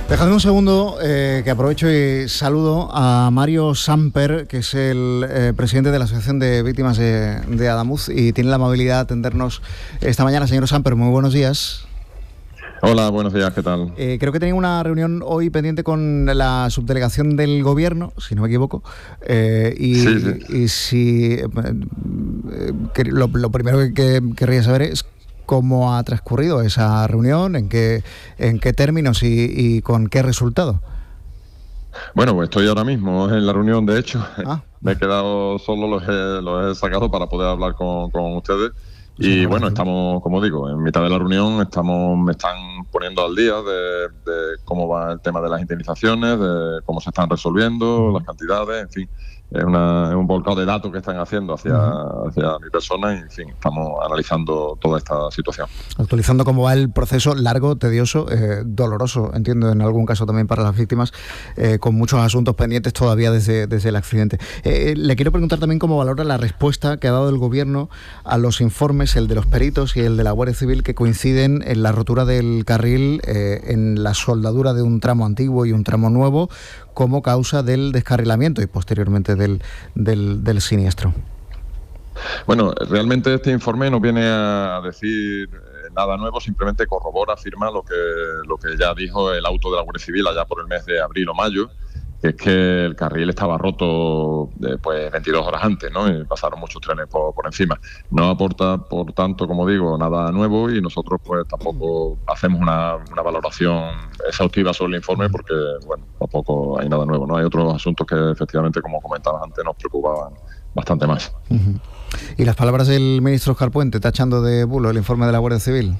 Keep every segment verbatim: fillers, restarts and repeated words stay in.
Dejadme un segundo, eh, que aprovecho y saludo a Mario Samper, que es el eh, presidente de la Asociación de Víctimas de, de Adamuz, y tiene la amabilidad de atendernos esta mañana. Señor Samper, muy buenos días. Hola, buenos días, ¿qué tal? Eh, creo que tenía una reunión hoy pendiente con la subdelegación del Gobierno, si no me equivoco, eh, y, sí, sí. y si eh, que lo, lo primero que, que querría saber es cómo ha transcurrido esa reunión, en qué, en qué términos y, y con qué resultado. Bueno, pues estoy ahora mismo en la reunión, de hecho. Ah. Me he quedado solo, los he, los he sacado para poder hablar con, con ustedes. Y sí, bueno, estamos, como digo, en mitad de la reunión, estamos, me están poniendo al día de, de cómo va el tema de las indemnizaciones, de cómo se están resolviendo, las cantidades, en fin. Es, una, es un volcado de datos que están haciendo hacia, uh-huh. hacia mi persona y, en fin, estamos analizando toda esta situación. Actualizando cómo va el proceso largo, tedioso, eh, doloroso, entiendo, en algún caso también para las víctimas, eh, con muchos asuntos pendientes todavía desde, desde el accidente. Eh, le quiero preguntar también cómo valora la respuesta que ha dado el Gobierno a los informes, el de los peritos y el de la Guardia Civil, que coinciden en la rotura del carril, eh, en la soldadura de un tramo antiguo y un tramo nuevo, como causa del descarrilamiento y posteriormente del, del, del siniestro. Bueno, realmente este informe no viene a decir nada nuevo, simplemente corrobora, afirma lo que, lo que ya dijo el auto de la Guardia Civil allá por el mes de abril o mayo, que es que el carril estaba roto eh, pues veintidós horas antes, ¿no? Y pasaron muchos trenes por, por encima. No aporta, por tanto, como digo, nada nuevo, y nosotros pues tampoco hacemos una, una valoración exhaustiva sobre el informe porque, bueno, tampoco hay nada nuevo, ¿no? Hay otros asuntos que efectivamente, como comentabas antes, nos preocupaban bastante más. Uh-huh. ¿Y las palabras del ministro Óscar Puente tachando de bulo el informe de la Guardia Civil?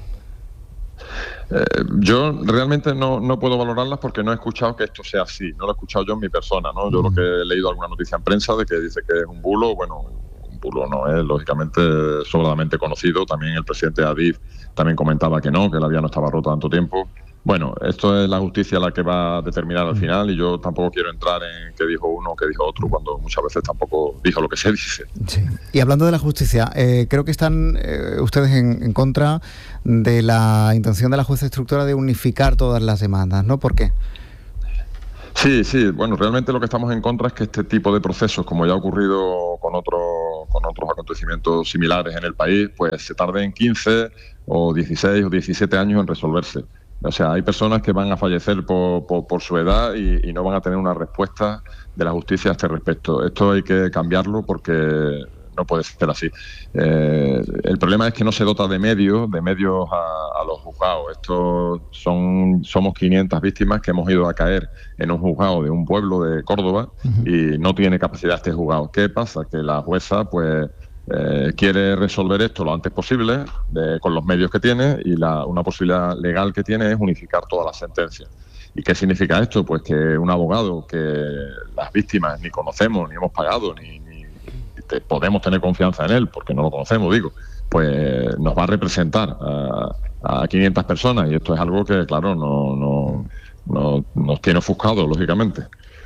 Eh, yo realmente no, no puedo valorarlas porque no he escuchado que esto sea así, no lo he escuchado yo en mi persona, ¿no? Yo mm. lo que he leído alguna noticia en prensa de que dice que es un bulo, bueno, un bulo no es, lógicamente, sobradamente conocido. También el presidente Adif también comentaba que no, que la vía no estaba rota tanto tiempo. Bueno, esto es la justicia la que va a determinar al final, y yo tampoco quiero entrar en qué dijo uno o qué dijo otro, cuando muchas veces tampoco dijo lo que se dice. Sí. Y hablando de la justicia, eh, creo que están eh, ustedes en, en contra de la intención de la jueza instructora de unificar todas las demandas, ¿no? ¿Por qué? Sí, sí, bueno, realmente lo que estamos en contra es que este tipo de procesos, como ya ha ocurrido con, otro, con otros acontecimientos similares en el país, pues se tarden quince o dieciséis o diecisiete años en resolverse. O sea, hay personas que van a fallecer por, por, por su edad y, y no van a tener una respuesta de la justicia a este respecto. Esto hay que cambiarlo porque no puede ser así. Eh, el problema es que no se dota de medios, de medios a, a los juzgados. Estos son, somos quinientas víctimas que hemos ido a caer en un juzgado de un pueblo de Córdoba uh-huh. y no tiene capacidad este juzgado. ¿Qué pasa? Que la jueza, pues, Eh, quiere resolver esto lo antes posible de, con los medios que tiene, y la, una posibilidad legal que tiene es unificar todas las sentencias. ¿Y qué significa esto? Pues que un abogado que las víctimas ni conocemos, ni hemos pagado, ni, ni te, podemos tener confianza en él, porque no lo conocemos, digo, pues nos va a representar a, a quinientas personas, y esto es algo que, claro, no, no, no nos tiene ofuscado, lógicamente.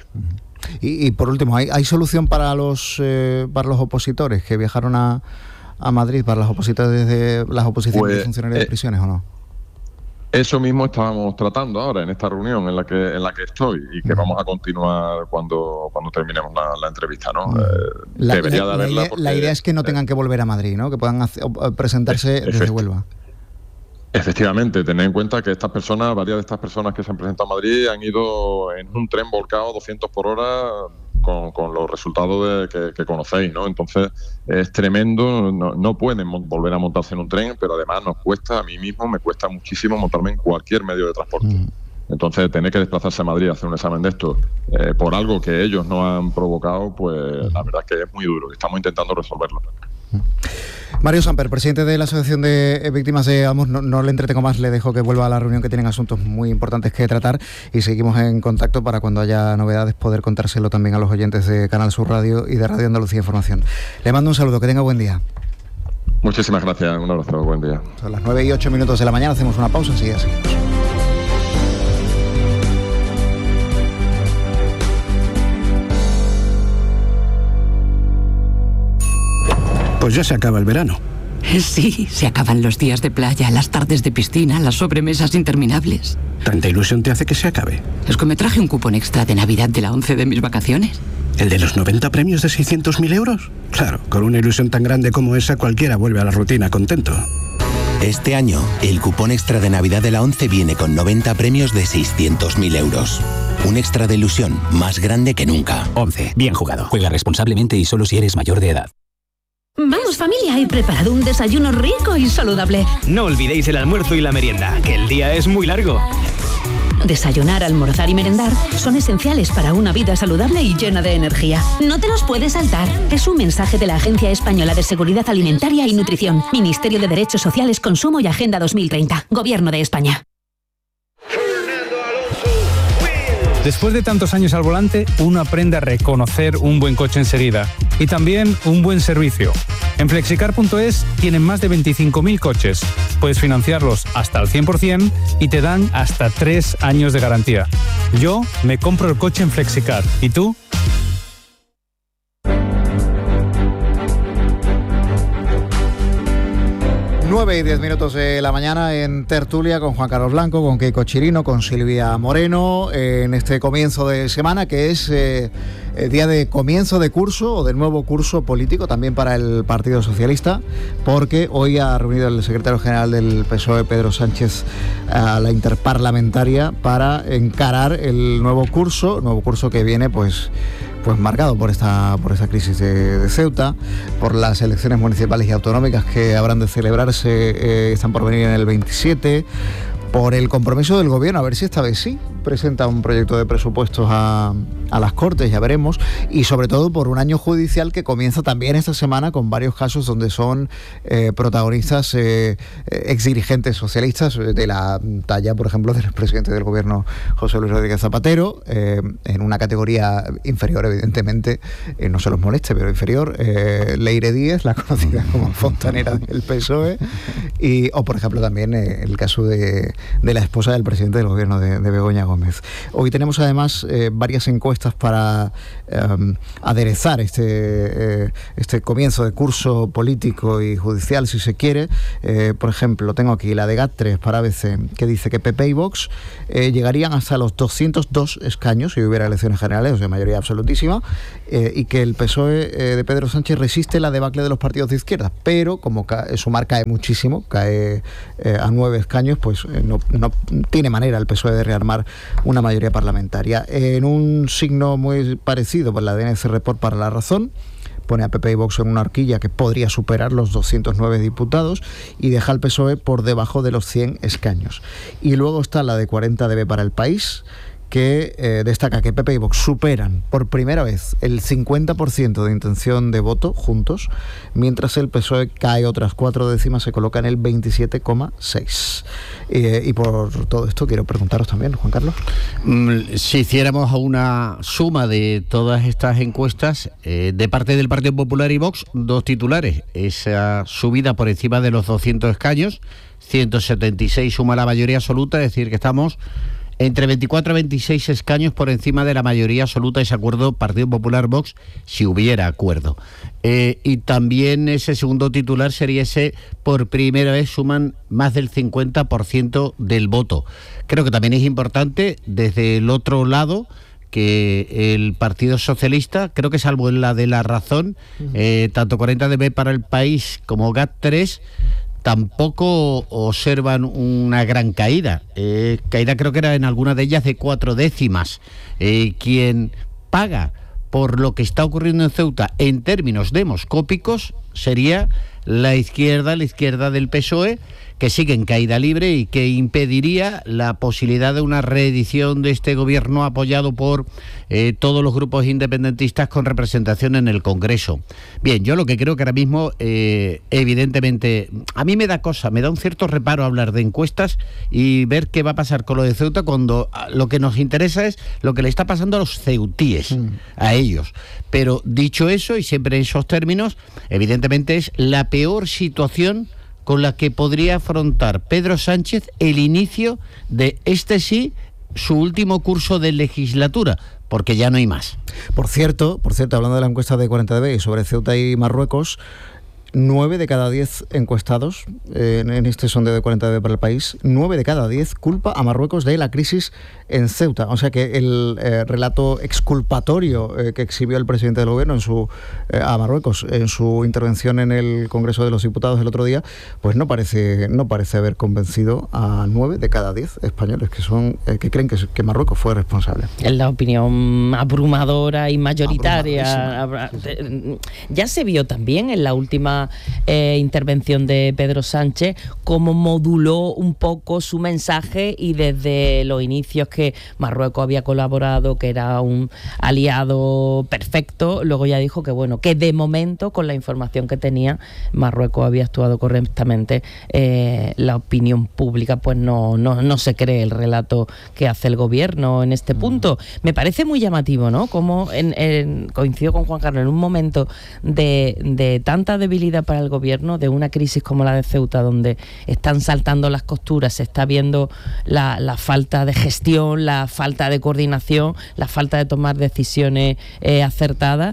Y, y por último, ¿hay, hay solución para los eh, para los opositores que viajaron a, a Madrid, para las opositores de las oposiciones pues, de funcionarios eh, de prisiones, o no? Eso mismo estábamos tratando ahora en esta reunión en la que en la que estoy, y que uh-huh. vamos a continuar cuando cuando terminemos la, la entrevista, ¿no? Uh-huh. eh, la, debería la, de haberla la, porque, la idea es que no tengan que volver a Madrid, ¿no? Que puedan hacer, presentarse efecti- desde Huelva. Efectivamente, tened en cuenta que estas personas, varias de estas personas que se han presentado a Madrid, han ido en un tren volcado doscientos por hora con, con los resultados de, que, que conocéis, ¿no? Entonces es tremendo, no, no pueden volver a montarse en un tren, pero además nos cuesta, a mí mismo me cuesta muchísimo montarme en cualquier medio de transporte. Mm. Entonces tener que desplazarse a Madrid a hacer un examen de esto eh, por algo que ellos no han provocado, pues mm. la verdad es que es muy duro, estamos intentando resolverlo. Mm. Mario Samper, presidente de la Asociación de Víctimas de Adamuz, no, no le entretengo más, le dejo que vuelva a la reunión, que tienen asuntos muy importantes que tratar, y seguimos en contacto para cuando haya novedades poder contárselo también a los oyentes de Canal Sur Radio y de Radio Andalucía Información. Le mando un saludo, que tenga buen día. Muchísimas gracias, un abrazo, buen día. Son las nueve y ocho minutos de la mañana, hacemos una pausa, enseguida seguimos. Pues ya se acaba el verano Sí, se acaban los días de playa, las tardes de piscina, las sobremesas interminables. ¿Tanta ilusión te hace que se acabe? Es que me traje un cupón extra de Navidad de la once de mis vacaciones. ¿El de los noventa premios de seiscientos mil euros? Claro, con una ilusión tan grande como esa, cualquiera vuelve a la rutina contento. Este año, el cupón extra de Navidad de la once viene con noventa premios de seiscientos mil euros. Un extra de ilusión más grande que nunca. once. Bien jugado. Juega responsablemente y solo si eres mayor de edad. Vamos familia, he preparado un desayuno rico y saludable. No olvidéis el almuerzo y la merienda, que el día es muy largo. Desayunar, almorzar y merendar son esenciales para una vida saludable y llena de energía. No te los puedes saltar. Es un mensaje de la Agencia Española de Seguridad Alimentaria y Nutrición, Ministerio de Derechos Sociales, Consumo y Agenda dos mil treinta, Gobierno de España. Después de tantos años al volante, uno aprende a reconocer un buen coche enseguida y también un buen servicio. En flexicar punto es tienen más de veinticinco mil coches. Puedes financiarlos hasta el cien por ciento y te dan hasta tres años de garantía. Yo me compro el coche en Flexicar. ¿Y tú? nueve y diez minutos de la mañana en tertulia con Juan Carlos Blanco, con Keiko Chirino, con Silvia Moreno, eh, en este comienzo de semana que es eh, el día de comienzo de curso o de nuevo curso político también para el Partido Socialista, porque hoy ha reunido el secretario general del P S O E, Pedro Sánchez, a la interparlamentaria para encarar el nuevo curso, nuevo curso que viene pues pues marcado por esta por esta crisis de, de Ceuta, por las elecciones municipales y autonómicas que habrán de celebrarse, eh, están por venir en el veintisiete, por el compromiso del gobierno, a ver si esta vez sí presenta un proyecto de presupuestos a, a las Cortes, ya veremos, y sobre todo por un año judicial que comienza también esta semana con varios casos donde son eh, protagonistas eh, exdirigentes socialistas de la talla, por ejemplo, del expresidente del gobierno José Luis Rodríguez Zapatero, eh, en una categoría inferior, evidentemente, eh, no se los moleste, pero inferior, eh, Leire Díez, la conocida como fontanera del P S O E, y, o por ejemplo también eh, el caso de, de la esposa del presidente del gobierno de, de Begoña Gómez. Hoy tenemos además eh, varias encuestas para eh, aderezar este, eh, este comienzo de curso político y judicial, si se quiere. Eh, por ejemplo, tengo aquí la de GAT tres para A B C, que dice que P P y Vox eh, llegarían hasta los doscientos dos escaños si hubiera elecciones generales, o sea, mayoría absolutísima, eh, y que el P S O E eh, de Pedro Sánchez resiste la debacle de los partidos de izquierda, pero como ca- Sumar cae muchísimo, cae eh, a nueve escaños, pues eh, no, no tiene manera el P S O E de rearmar una mayoría parlamentaria. En un signo muy parecido, pues la D N C Report para La Razón pone a P P y Vox en una horquilla que podría superar los doscientos nueve diputados y deja al P S O E por debajo de los cien escaños. Y luego está la de cuarenta D B para El País, que eh, destaca que P P y Vox superan por primera vez el cincuenta por ciento de intención de voto juntos, mientras el P S O E cae otras cuatro décimas, se coloca en el veintisiete coma seis. Eh, y por todo esto quiero preguntaros también, Juan Carlos. Si hiciéramos una suma de todas estas encuestas, eh, de parte del Partido Popular y Vox, dos titulares: esa subida por encima de los doscientos escaños, ciento setenta y seis suma la mayoría absoluta, es decir, que estamos entre veinticuatro a veintiséis escaños por encima de la mayoría absoluta, ese acuerdo Partido Popular-Vox, si hubiera acuerdo. Eh, y también ese segundo titular sería ese: por primera vez suman más del cincuenta por ciento del voto. Creo que también es importante, desde el otro lado, que el Partido Socialista, creo que salvo en la de La Razón, eh, tanto cuarenta D B para El País como GAT tres, tampoco observan una gran caída. Eh, caída creo que era en alguna de ellas de cuatro décimas. Eh, quien paga por lo que está ocurriendo en Ceuta en términos demoscópicos sería la izquierda, la izquierda del P S O E, que sigue en caída libre y que impediría la posibilidad de una reedición de este gobierno apoyado por eh, todos los grupos independentistas con representación en el Congreso. Bien, yo lo que creo que ahora mismo, eh, evidentemente, a mí me da cosa, me da un cierto reparo hablar de encuestas y ver qué va a pasar con lo de Ceuta, cuando lo que nos interesa es lo que le está pasando a los ceutíes, mm. a ellos. Pero dicho eso, y siempre en esos términos, evidentemente es la peor situación con la que podría afrontar Pedro Sánchez el inicio de este sí, su último curso de legislatura, porque ya no hay más. Por cierto, por cierto, hablando de la encuesta de cuarenta D B y sobre Ceuta y Marruecos, nueve de cada diez encuestados eh, en este sondeo de cuarenta de para el país, nueve de cada diez culpa a Marruecos de la crisis en Ceuta. O sea que el eh, relato exculpatorio eh, que exhibió el presidente del gobierno en su eh, a Marruecos en su intervención en el Congreso de los Diputados el otro día, pues no parece no parece haber convencido a nueve de cada diez españoles que son eh, que creen que, que Marruecos fue responsable. Es la opinión abrumadora y mayoritaria. Ya se vio también en la última Eh, intervención de Pedro Sánchez, cómo moduló un poco su mensaje y desde los inicios que Marruecos había colaborado, que era un aliado perfecto, luego ya dijo que bueno, que de momento con la información que tenía Marruecos había actuado correctamente. Eh, la opinión pública pues no, no, no se cree el relato que hace el gobierno en este punto. Me parece muy llamativo, ¿no? Como en, en, coincido con Juan Carlos, en un momento de, de tanta debilidad para el gobierno, de una crisis como la de Ceuta, donde están saltando las costuras, se está viendo la, la falta de gestión, la falta de coordinación, la falta de tomar decisiones eh, acertadas.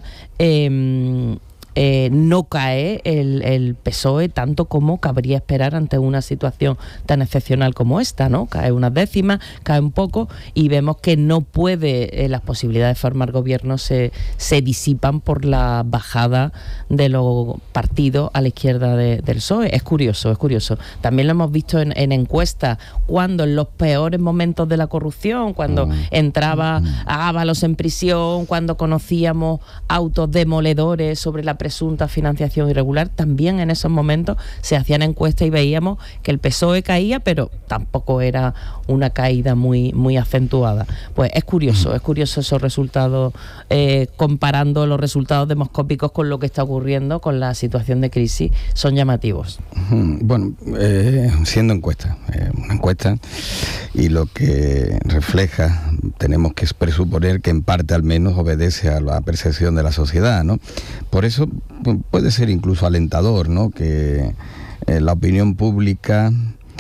Eh, Eh, no cae el, el P S O E tanto como cabría esperar ante una situación tan excepcional como esta, ¿no? Cae unas décimas, cae un poco y vemos que no puede, eh, las posibilidades de formar gobierno se, se disipan por la bajada de los partidos a la izquierda de, del P S O E. Es curioso, es curioso. También lo hemos visto en, en encuestas, cuando en los peores momentos de la corrupción, cuando mm. entraba a Ábalos en prisión, cuando conocíamos autos demoledores sobre la presunta financiación irregular, también en esos momentos se hacían encuestas y veíamos que el P S O E caía, pero tampoco era una caída muy, muy acentuada. Pues es curioso, es curioso esos resultados, eh, comparando los resultados demoscópicos con lo que está ocurriendo con la situación de crisis, son llamativos. Bueno, eh, siendo encuesta, eh, una encuesta, y lo que refleja, tenemos que presuponer que en parte al menos obedece a la percepción de la sociedad, ¿no? Por eso puede ser incluso alentador, ¿no? Que eh, la opinión pública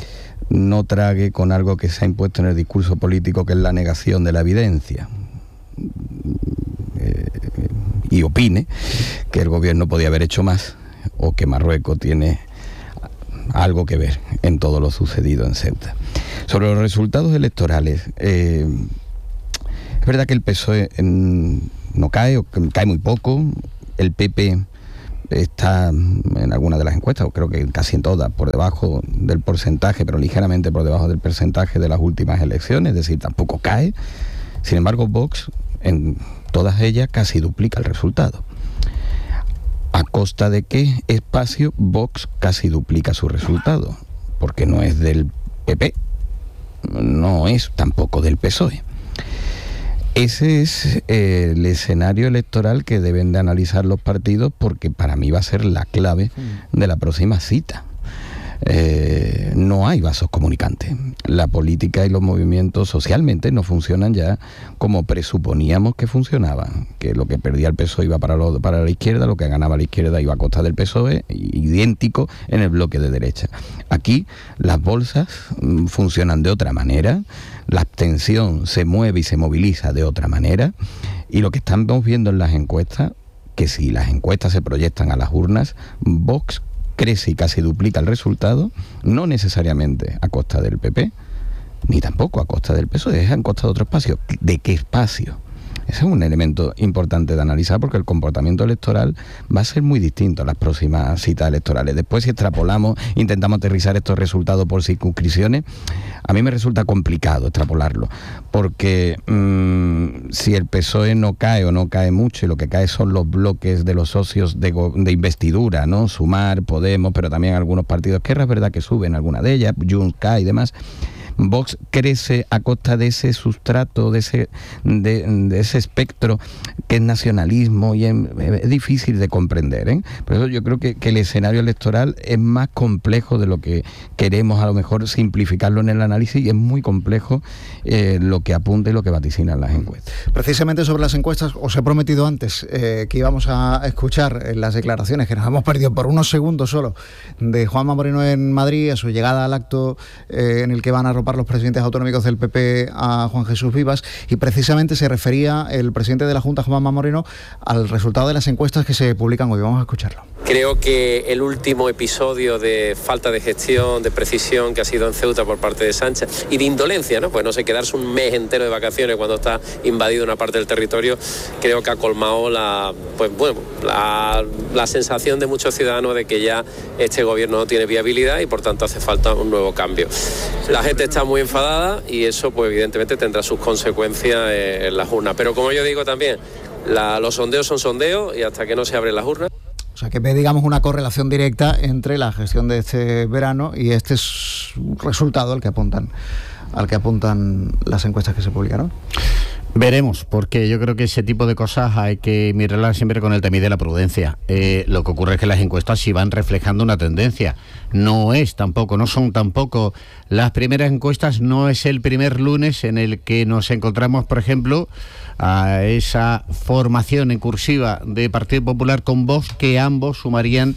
no trague con algo que se ha impuesto en el discurso político, que es la negación de la evidencia, eh, y opine que el gobierno podía haber hecho más, o que Marruecos tiene algo que ver en todo lo sucedido en Ceuta. Sobre los resultados electorales, eh, es verdad que el P S O E en, no cae, o cae muy poco. El P P está en algunas de las encuestas, o creo que casi en todas, por debajo del porcentaje, pero ligeramente por debajo del porcentaje de las últimas elecciones, es decir, tampoco cae. Sin embargo, Vox, en todas ellas, casi duplica el resultado. ¿A costa de qué espacio Vox casi duplica su resultado? Porque no es del P P, no es tampoco del P S O E. Ese es eh, el escenario electoral que deben de analizar los partidos, porque para mí va a ser la clave de la próxima cita. Eh, no hay vasos comunicantes. La política y los movimientos socialmente no funcionan ya como presuponíamos que funcionaban, que lo que perdía el P S O E iba para, lo, para la izquierda, lo que ganaba la izquierda iba a costa del P S O E, idéntico en el bloque de derecha. Aquí las bolsas mm, funcionan de otra manera, la abstención se mueve y se moviliza de otra manera, y lo que estamos viendo en las encuestas, que si las encuestas se proyectan a las urnas, Vox crece y casi duplica el resultado, no necesariamente a costa del P P, ni tampoco a costa del P S O E, es a costa de otro espacio. ¿De qué espacio? Ese es un elemento importante de analizar, porque el comportamiento electoral va a ser muy distinto a las próximas citas electorales. Después, si extrapolamos, intentamos aterrizar estos resultados por circunscripciones, a mí me resulta complicado extrapolarlo, porque mmm, si el P S O E no cae o no cae mucho, y lo que cae son los bloques de los socios de, de investidura, ¿no? Sumar, Podemos, pero también algunos partidos que es verdad que suben, alguna de ellas, Junts cae y demás. Vox crece a costa de ese sustrato, de ese, de, de ese espectro que es nacionalismo, y es, es difícil de comprender, ¿eh? Por eso yo creo que, que el escenario electoral es más complejo de lo que queremos a lo mejor simplificarlo en el análisis, y es muy complejo eh, lo que apunta y lo que vaticinan las encuestas. Precisamente sobre las encuestas, os he prometido antes eh, que íbamos a escuchar las declaraciones, que nos hemos perdido por unos segundos solo, de Juanma Moreno en Madrid, a su llegada al acto eh, en el que van a los presidentes autonómicos del P P a Juan Jesús Vivas, y precisamente se refería el presidente de la Junta, Juanma Moreno, al resultado de las encuestas que se publican hoy. Vamos a escucharlo. Creo que el último episodio de falta de gestión, de precisión que ha sido en Ceuta por parte de Sánchez y de indolencia, ¿no? Pues no sé, quedarse un mes entero de vacaciones cuando está invadido una parte del territorio, creo que ha colmado la, pues bueno, la, la sensación de muchos ciudadanos de que ya este gobierno no tiene viabilidad y por tanto hace falta un nuevo cambio. La gente está muy enfadada y eso pues evidentemente tendrá sus consecuencias en las urnas. Pero como yo digo también, la, los sondeos son sondeos y hasta que no se abren las urnas. O sea, que ve, digamos, una correlación directa entre la gestión de este verano y este resultado al que apuntan, al que apuntan las encuestas que se publicaron. Veremos, porque yo creo que ese tipo de cosas hay que mirarlas siempre con el tamiz de la prudencia. Eh, lo que ocurre es que las encuestas sí van reflejando una tendencia. No es tampoco, no son tampoco las primeras encuestas, no es el primer lunes en el que nos encontramos, por ejemplo, a esa formación en cursiva de Partido Popular con Vox, que ambos sumarían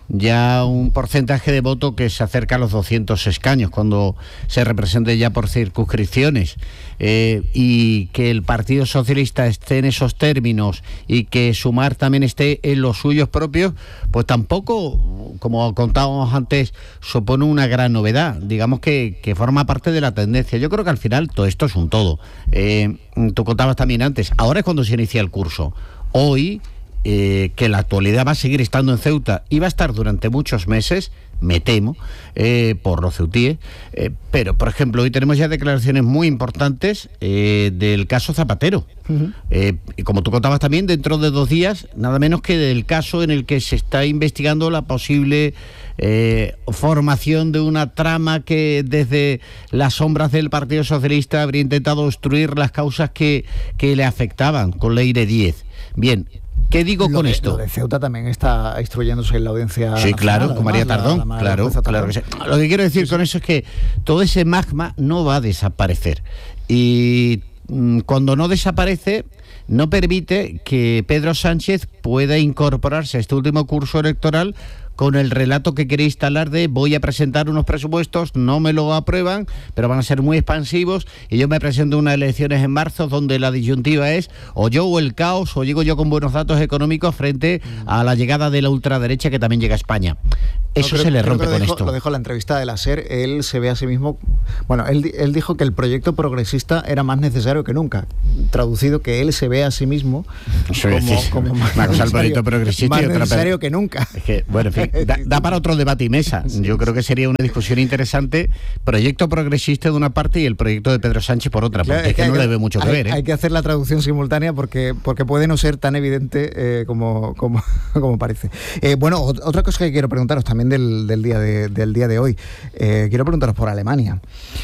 ya un porcentaje de voto que se acerca a los doscientos escaños cuando se represente ya por circunscripciones, eh, y que el Partido Socialista esté en esos términos y que Sumar también esté en los suyos propios, pues tampoco, como contábamos antes, supone una gran novedad. Digamos que, que forma parte de la tendencia. Yo creo que al final todo esto es un todo. Eh, tú contabas también antes, ahora es cuando se inicia el curso. Hoy Eh, que la actualidad va a seguir estando en Ceuta y va a estar durante muchos meses, me temo, eh, por los ceutíes, eh, pero por ejemplo hoy tenemos ya declaraciones muy importantes eh, del caso Zapatero. Uh-huh. eh, y como tú contabas también, dentro de dos días, nada menos que del caso en el que se está investigando la posible eh, formación de una trama que desde las sombras del Partido Socialista habría intentado obstruir las causas que, que le afectaban con Leire Díez. Bien, ¿qué digo lo con de, esto? Lo de Ceuta también está instruyéndose en la audiencia. Sí, claro, nacional, con María además, Tardón, la, la, claro, la claro que sí. Lo que quiero decir sí, con sí. eso es que todo ese magma no va a desaparecer. Y mmm, cuando no desaparece, no permite que Pedro Sánchez pueda incorporarse a este último curso electoral con el relato que quiere instalar de voy a presentar unos presupuestos, no me lo aprueban, pero van a ser muy expansivos y yo me presento unas elecciones en marzo donde la disyuntiva es o yo o el caos, o llego yo con buenos datos económicos frente a la llegada de la ultraderecha que también llega a España. Eso no, creo, se le rompe con dijo, esto. Lo dijo en la entrevista de la SER, él se ve a sí mismo, bueno, él, él dijo que el proyecto progresista era más necesario que nunca, traducido que él se ve a sí mismo como, decir, como más, una cosa el proyecto progresista más y otra necesario que nunca. Es que, bueno, en fin, da, da para otro debate y mesa. Yo creo que sería una discusión interesante, proyecto progresista de una parte y el proyecto de Pedro Sánchez por otra, porque claro, es que, es que no le ve mucho hay, que ver. ¿eh? Hay que hacer la traducción simultánea porque, porque puede no ser tan evidente eh, como, como, como parece. Eh, bueno, otra cosa que quiero preguntaros también del, del, día, de, del día de hoy, eh, quiero preguntaros por Alemania.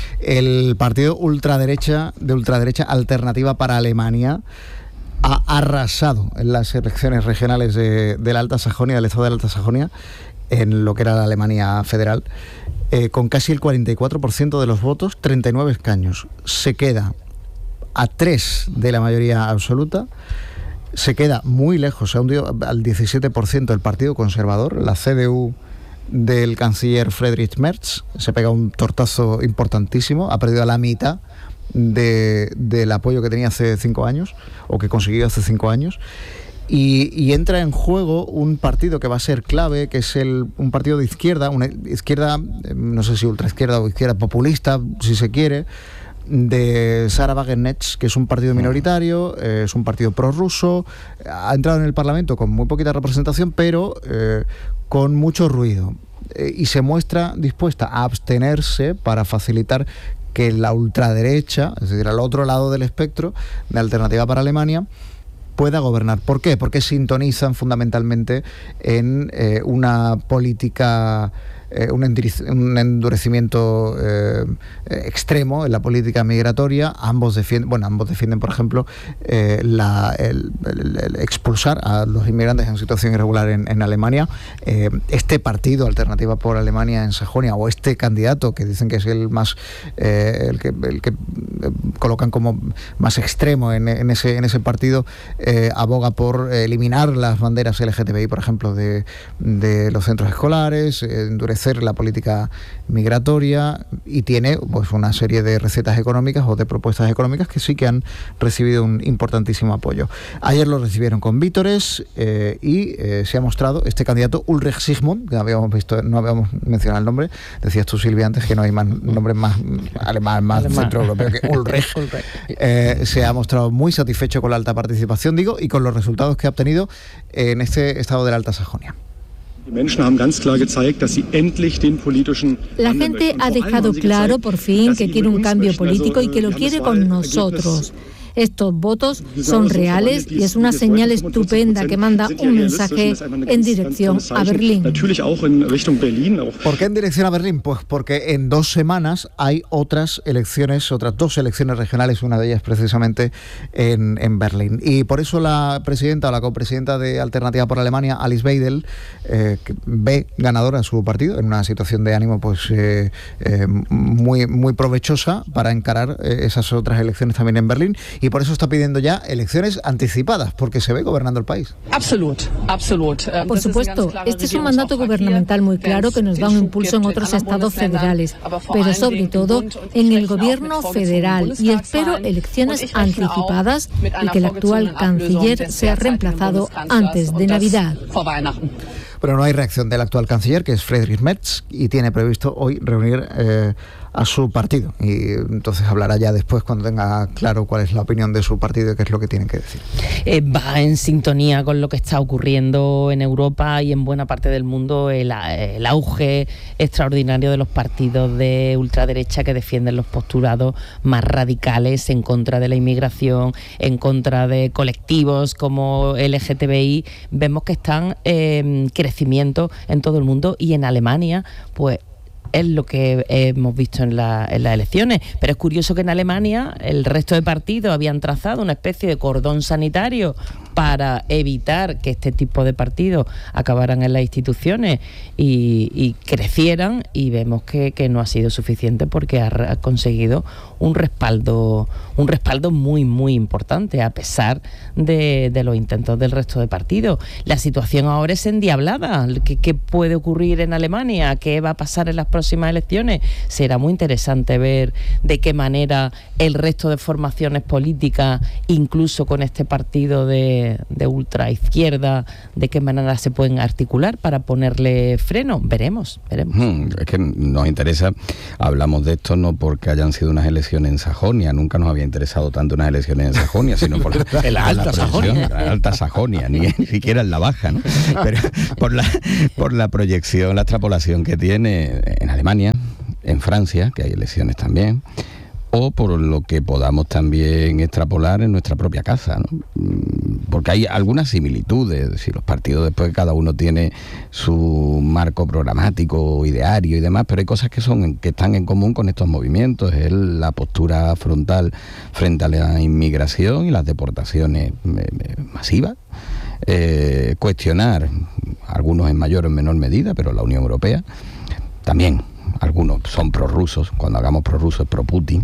El partido ultraderecha de ultraderecha Alternativa para Alemania ha arrasado en las elecciones regionales de, de la Alta Sajonia, del estado de la Alta Sajonia, en lo que era la Alemania federal, eh, con casi el cuarenta y cuatro por ciento de los votos, treinta y nueve escaños. Se queda a tres de la mayoría absoluta, se queda muy lejos, se ha hundido al diecisiete por ciento el Partido Conservador, la C D U del canciller Friedrich Merz, se pega un tortazo importantísimo, ha perdido a la mitad de, del apoyo que tenía hace cinco años, o que consiguió hace cinco años. Y, y entra en juego un partido que va a ser clave, que es el, un partido de izquierda, una izquierda, no sé si ultraizquierda o izquierda populista, si se quiere, de Sara Wagenknecht, que es un partido minoritario, eh, es un partido prorruso, ha entrado en el Parlamento con muy poquita representación, pero eh, con mucho ruido, eh, y se muestra dispuesta a abstenerse para facilitar que la ultraderecha, es decir, al otro lado del espectro de Alternativa para Alemania, pueda gobernar. ¿Por qué? Porque sintonizan fundamentalmente en eh, una política, eh, un, un endurecimiento eh, extremo en la política migratoria. Ambos defienden, bueno, ambos defienden, por ejemplo, eh, la, el, el, el expulsar a los inmigrantes en situación irregular en, en Alemania. Eh, este partido, Alternativa por Alemania en Sajonia, o este candidato que dicen que es el más, eh, el que, el que colocan como más extremo en, en ese, en ese partido. Eh, aboga por eliminar las banderas L G T B I, por ejemplo, de, de los centros escolares, eh, endurecer endurecer la política migratoria y tiene pues una serie de recetas económicas o de propuestas económicas que sí que han recibido un importantísimo apoyo. Ayer lo recibieron con vítores eh, y eh, se ha mostrado este candidato Ulrich Sigmund, que no habíamos visto, no habíamos mencionado el nombre. Decías tú, Silvia, antes que no hay más nombres más alemán, más alemán. Centroeuropeo que Ulrich. eh, se ha mostrado muy satisfecho con la alta participación, digo, y con los resultados que ha obtenido en este estado de la Alta Sajonia. La gente ha dejado claro por fin que quiere un cambio político y que lo quiere con nosotros. Estos votos son reales y es una señal estupenda que manda un mensaje en dirección a Berlín. ¿Por qué en dirección a Berlín? Pues porque en dos semanas hay otras elecciones, otras dos elecciones regionales, una de ellas precisamente en, en Berlín. Y por eso la presidenta o la copresidenta de Alternativa por Alemania, Alice Weidel, eh, ve ganadora a su partido en una situación de ánimo pues eh, eh, muy, muy provechosa para encarar eh, esas otras elecciones también en Berlín. Y por eso está pidiendo ya elecciones anticipadas, porque se ve gobernando el país. Por supuesto, este es un mandato gubernamental muy claro que nos da un impulso en otros estados federales, pero sobre todo en el gobierno federal, y espero elecciones anticipadas y que el actual canciller sea reemplazado antes de Navidad. Pero no hay reacción del actual canciller, que es Friedrich Merz, y tiene previsto hoy reunir eh, a su partido. Y entonces hablará ya después cuando tenga claro cuál es la opinión de su partido y qué es lo que tienen que decir. Eh, va en sintonía con lo que está ocurriendo en Europa y en buena parte del mundo, el, el auge extraordinario de los partidos de ultraderecha que defienden los postulados más radicales en contra de la inmigración, en contra de colectivos como L G T B I. Vemos que están eh, crecimiento en todo el mundo, y en Alemania pues es lo que hemos visto en, la, en las elecciones. Pero es curioso que en Alemania el resto de partidos habían trazado una especie de cordón sanitario para evitar que este tipo de partidos acabaran en las instituciones y, y crecieran, y vemos que, que no ha sido suficiente, porque ha, ha conseguido un respaldo un respaldo muy muy importante a pesar de, de los intentos del resto de partidos. La situación ahora es endiablada. ¿Qué, qué puede ocurrir en Alemania? ¿Qué va a pasar en las próximas elecciones? Será muy interesante ver de qué manera el resto de formaciones políticas, incluso con este partido de, de ultra izquierda, de qué manera se pueden articular para ponerle freno. Veremos, veremos. Hmm, es que nos interesa, hablamos de esto no porque hayan sido unas elecciones en Sajonia, nunca nos había interesado tanto unas elecciones en Sajonia, sino por, en la alta Sajonia, la alta Sajonia, ni, ni siquiera en la baja, ¿no? Pero por la, por la proyección, la extrapolación que tiene en Alemania, en Francia, que hay elecciones también, o por lo que podamos también extrapolar en nuestra propia casa, ¿no? Porque hay algunas similitudes, si los partidos después cada uno tiene su marco programático, ideario y demás, pero hay cosas que son que están en común con estos movimientos. Es la postura frontal frente a la inmigración y las deportaciones masivas, eh, cuestionar, algunos en mayor o en menor medida, pero la Unión Europea también. Algunos son prorrusos, cuando hagamos prorrusos es pro-Putin,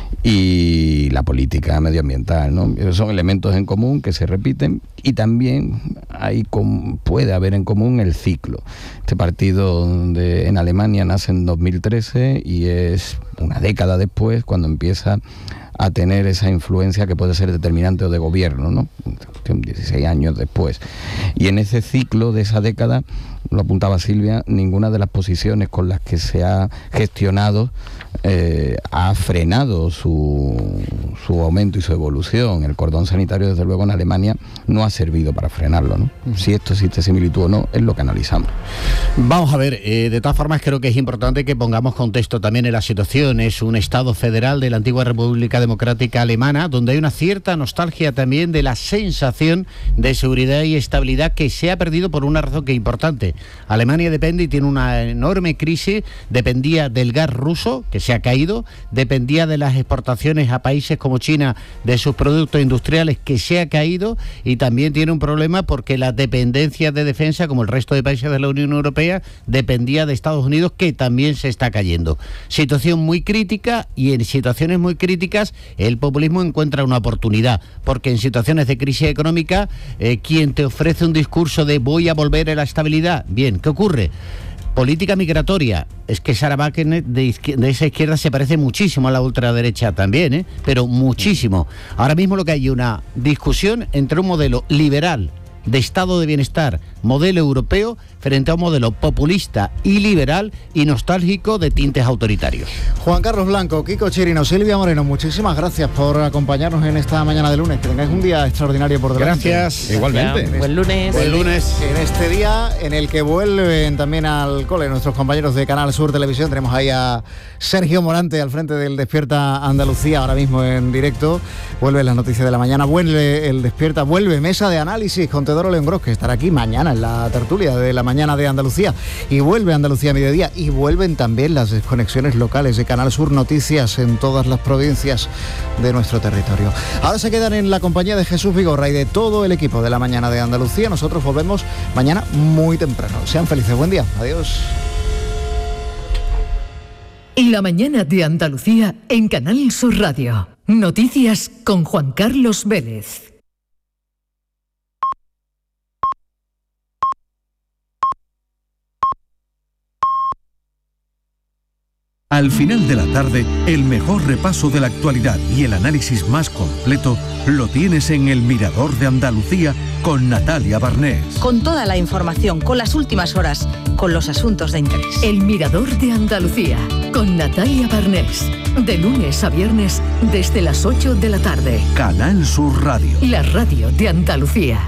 y la política medioambiental, ¿no? Son elementos en común que se repiten, y también hay com- puede haber en común el ciclo. Este partido de, en Alemania nace en dos mil trece y es una década después cuando empieza a tener esa influencia que puede ser determinante o de gobierno, ¿no? dieciséis años después. Y en ese ciclo de esa década, lo apuntaba Silvia, ninguna de las posiciones con las que se ha gestionado eh, ha frenado su, su aumento y su evolución. El cordón sanitario, desde luego, en Alemania no ha servido para frenarlo, ¿no? Uh-huh. Si esto existe similitud o no, es lo que analizamos. Vamos a ver, eh, de todas formas creo que es importante que pongamos contexto también en la situación. Es un Estado federal de la antigua República Democrática Alemana, donde hay una cierta nostalgia también de la sensación de seguridad y estabilidad que se ha perdido por una razón que es importante. Alemania depende y tiene una enorme crisis, dependía del gas ruso, que se ha caído, dependía de las exportaciones a países como China de sus productos industriales, que se ha caído, y también tiene un problema porque la dependencia de defensa, como el resto de países de la Unión Europea, dependía de Estados Unidos, que también se está cayendo. Situación muy crítica, y en situaciones muy críticas el populismo encuentra una oportunidad, porque en situaciones de crisis económica, eh, quien te ofrece un discurso de voy a volver a la estabilidad, bien, ¿qué ocurre? Política migratoria. Es que Sarah Wagenknecht de, izquier- de esa izquierda se parece muchísimo a la ultraderecha también, ¿eh? Pero muchísimo. Ahora mismo lo que hay es una discusión entre un modelo liberal de estado de bienestar, modelo europeo, frente a un modelo populista y liberal y nostálgico de tintes autoritarios. Juan Carlos Blanco, Kiko Chirino, Silvia Moreno, muchísimas gracias por acompañarnos en esta mañana de lunes. Que tengáis un día extraordinario por delante. Gracias. Igualmente. Ya, buen lunes. Buen lunes. En este día en el que vuelven también al cole nuestros compañeros de Canal Sur Televisión, tenemos ahí a Sergio Morante al frente del Despierta Andalucía, ahora mismo en directo. Vuelve las noticias de la mañana, vuelve el Despierta, vuelve Mesa de Análisis con Teodoro León Gros, que estará aquí mañana en la tertulia de la mañana de Andalucía, y vuelve Andalucía a mediodía, y vuelven también las desconexiones locales de Canal Sur Noticias en todas las provincias de nuestro territorio. Ahora se quedan en la compañía de Jesús Vigorra y de todo el equipo de la mañana de Andalucía. Nosotros volvemos mañana muy temprano. Sean felices, buen día, adiós. Y la mañana de Andalucía en Canal Sur Radio. Noticias con Juan Carlos Vélez. Al final de la tarde, el mejor repaso de la actualidad y el análisis más completo lo tienes en El Mirador de Andalucía con Natalia Barnés. Con toda la información, con las últimas horas, con los asuntos de interés. El Mirador de Andalucía con Natalia Barnés. De lunes a viernes desde las ocho de la tarde. Canal Sur Radio. La radio de Andalucía.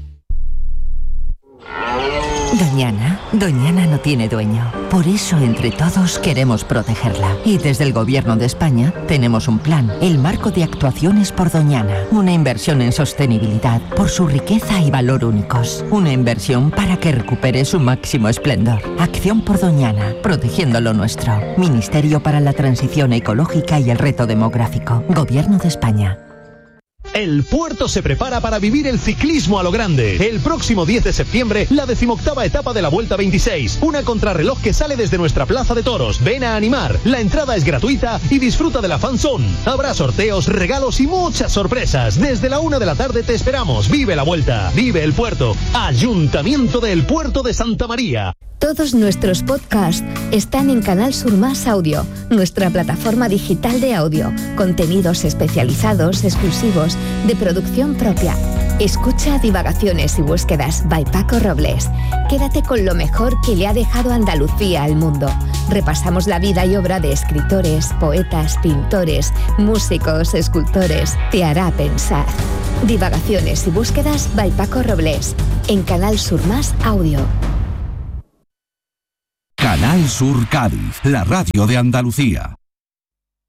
Doñana, Doñana no tiene dueño. Por eso entre todos queremos protegerla. Y desde el Gobierno de España tenemos un plan, el Marco de Actuaciones por Doñana. Una inversión en sostenibilidad por su riqueza y valor únicos. Una inversión para que recupere su máximo esplendor. Acción por Doñana, protegiendo lo nuestro. Ministerio para la Transición Ecológica y el Reto Demográfico. Gobierno de España. El puerto se prepara para vivir el ciclismo a lo grande. El próximo diez de septiembre, la decimoctava etapa de la Vuelta veintiséis. Una contrarreloj que sale desde nuestra plaza de toros. Ven a animar. La entrada es gratuita y disfruta de la fan zone. Habrá sorteos, regalos y muchas sorpresas. Desde la una de la tarde te esperamos. Vive la Vuelta. Vive el puerto. Ayuntamiento del Puerto de Santa María. Todos nuestros podcasts están en Canal Sur Más Audio, nuestra plataforma digital de audio, contenidos especializados, exclusivos, de producción propia. Escucha Divagaciones y Búsquedas by Paco Robles. Quédate con lo mejor que le ha dejado Andalucía al mundo. Repasamos la vida y obra de escritores, poetas, pintores, músicos, escultores. Te hará pensar. Divagaciones y Búsquedas by Paco Robles, en Canal Sur Más Audio. Canal Sur Cádiz, la radio de Andalucía.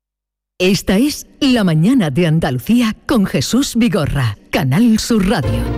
Esta es La mañana de Andalucía con Jesús Vigorra, Canal Sur Radio.